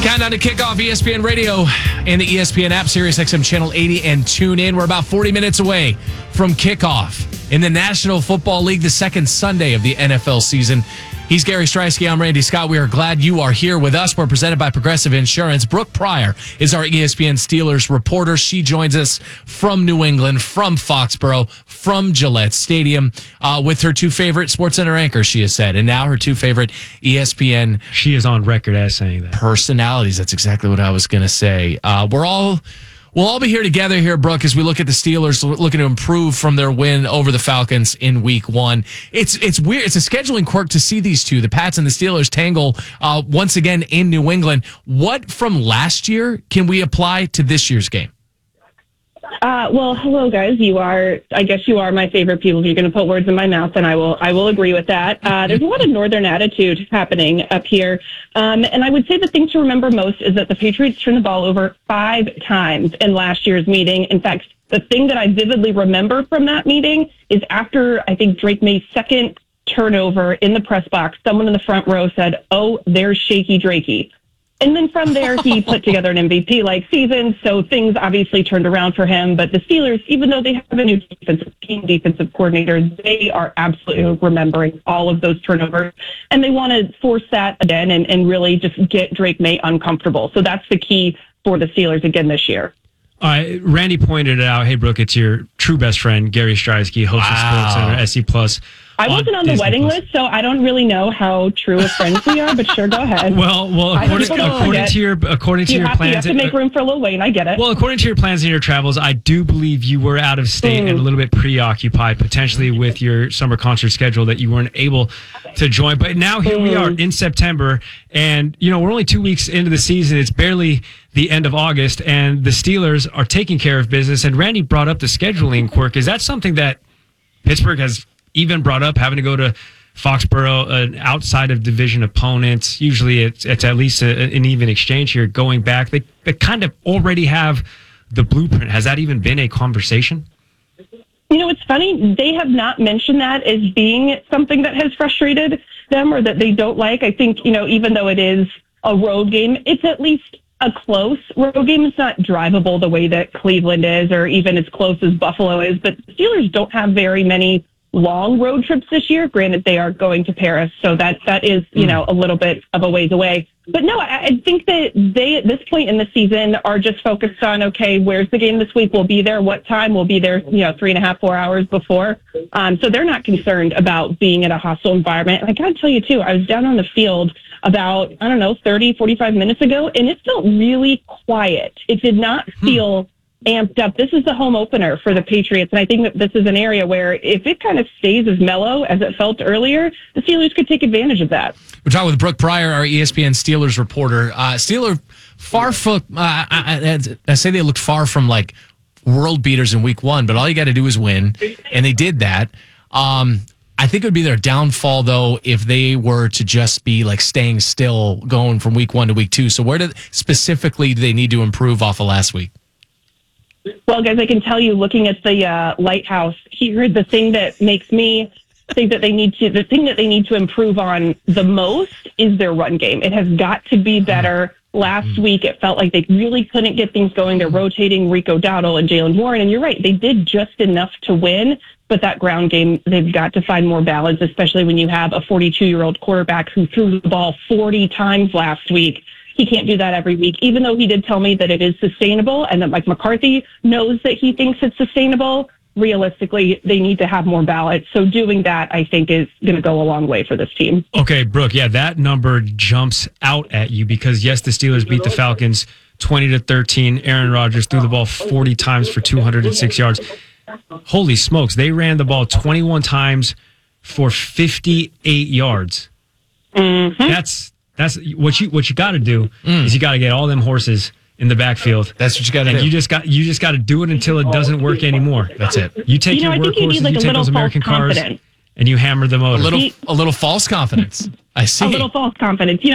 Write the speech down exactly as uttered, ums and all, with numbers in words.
Countdown to kickoff, E S P N Radio and the E S P N app, Sirius X M Channel eighty, and tune in. We're about forty minutes away from kickoff in the National Football League, the second Sunday of the N F L season. He's Gary Streisky. I'm Randy Scott. We are glad you are here with us. We're presented by Progressive Insurance. Brooke Pryor is our E S P N Steelers reporter. She joins us from New England, from Foxborough, from Gillette Stadium, uh, with her two favorite SportsCenter anchors, she has said, and now her two favorite E S P N. She is on record as saying that. Personalities. That's exactly what I was going to say. Uh, we're all... We'll all be here together here, Brooke, as we look at the Steelers looking to improve from their win over the Falcons in week one. It's it's weird. It's a scheduling quirk to see these two, the Pats and the Steelers, tangle uh, once again in New England. What from last year can we apply to this year's game? Uh, well, hello, guys. You are, I guess you are my favorite people. If you're going to put words in my mouth, then I will I will agree with that. Uh, there's a lot of northern attitude happening up here. Um, and I would say the thing to remember most is that the Patriots turned the ball over five times in last year's meeting. In fact, the thing that I vividly remember from that meeting is after, I think, Drake May's second turnover in the press box, someone in the front row said, "Oh, there's Shaky Drakey." And then from there, he put together an M V P-like season, so things obviously turned around for him. But the Steelers, even though they have a new defensive team, defensive coordinator, they are absolutely remembering all of those turnovers. And they want to force that again and, and really just get Drake May uncomfortable. So that's the key for the Steelers again this year. All right, Randy pointed it out. Hey, Brooke, it's your true best friend, Gary Streisky, host Wow. of SportsCenter, S C Plus. I wasn't on the Disney wedding Plus. list, so I don't really know how true of friends we are, but sure, go ahead. Well, well, I according, people don't according forget. to your according to you your have, to, you plans, have to make room for Lil Wayne. I get it. well, according to your plans and your travels, I do believe you were out of state Mm. and a little bit preoccupied, potentially with your summer concert schedule that you weren't able to join. But now here we are in September, and you know we're only two weeks into the season. It's barely the end of August, and the Steelers are taking care of business. And Randy brought up the scheduling quirk. Is that something that Pittsburgh has even brought up, having to go to Foxborough, an outside of division opponent? Usually it's, it's at least a, an even exchange here going back. They, they kind of already have the blueprint. Has that even been a conversation? You know, it's funny. They have not mentioned that as being something that has frustrated them or that they don't like. I think, you know, even though it is a road game, it's at least a close road game. It's not drivable the way that Cleveland is or even as close as Buffalo is. But the Steelers don't have very many long road trips this year. Granted, they are going to Paris, so that that is, you know, a little bit of a ways away. But no, I, I think that they, at this point in the season, are just focused on, okay, where's the game this week? We'll be there. What time? We'll be there, you know, three and a half, four hours before. Um, so they're not concerned about being in a hostile environment. And I got to tell you, too, I was down on the field about, I don't know, thirty, forty-five minutes ago, and it felt really quiet. It did not feel amped up. This is the home opener for the Patriots, and I think that this is an area where if it kind of stays as mellow as it felt earlier, the Steelers could take advantage of that. We're talking with Brooke Pryor, our E S P N Steelers reporter. Uh, Steelers far from, uh, I, I, I say they looked far from like world beaters in week one, but all you got to do is win, and they did that. Um, I think it would be their downfall, though, if they were to just be like staying still going from week one to week two. So where did specifically do they need to improve off of last week? Well, guys, I can tell you, looking at the uh, lighthouse here, the thing that makes me think that they need to, the thing that they need to improve on the most is their run game. It has got to be better. Last week, it felt like they really couldn't get things going. They're rotating Rico Dowdle and Jalen Warren, and you're right, they did just enough to win. But that ground game, they've got to find more balance, especially when you have a forty-two-year-old quarterback who threw the ball forty times last week. He can't do that every week, even though he did tell me that it is sustainable and that Mike McCarthy knows that he thinks it's sustainable. Realistically, they need to have more balance. So doing that, I think, is going to go a long way for this team. Okay, Brooke, yeah, that number jumps out at you because, yes, the Steelers beat the Falcons twenty to thirteen. Aaron Rodgers threw the ball forty times for two hundred six yards. Holy smokes, they ran the ball twenty-one times for fifty-eight yards. Mm-hmm. That's that's what you what you got to do mm. is you got to get all them horses in the backfield. That's what you got to do. And you just got you just got to do it until it doesn't work anymore. That's it. You take you know, your I think you workhorses, need like you a take little those American false cars, confidence. and you hammer them over. A little, a little false confidence. I see. A little false confidence. You know,